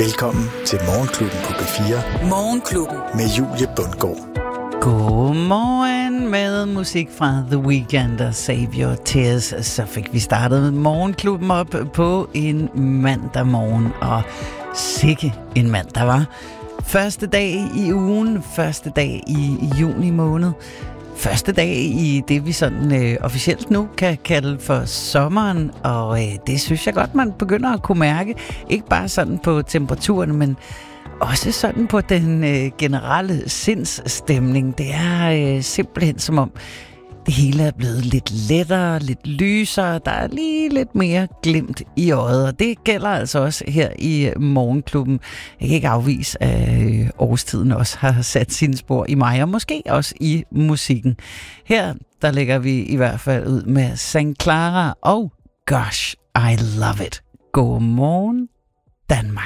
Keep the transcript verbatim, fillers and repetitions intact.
Velkommen til Morgenklubben på B fire. Morgenklubben. Med Julie Bundgaard. Godmorgen med musik fra The Weeknd og Save Your Tears. Så fik vi startet Morgenklubben op på en mandag morgen, og sikke en mand der var. Første dag i ugen, første dag i juni måned. Første dag i det, vi sådan øh, officielt nu kan kalde for sommeren, og øh, det synes jeg godt, man begynder at kunne mærke. Ikke bare sådan på temperaturen, men også sådan på den øh, generelle sindsstemning. Det er øh, simpelthen som om, det hele er blevet lidt lettere, lidt lysere. Der er lige lidt mere glimt i øjet, og det gælder altså også her i Morgenklubben. Jeg kan ikke afvise, at øh, årstiden også har sat sine spor i mig, og måske også i musikken. Her, der lægger vi i hvert fald ud med Sankt Clara og Gosh, I Love It. Godmorgen, Danmark.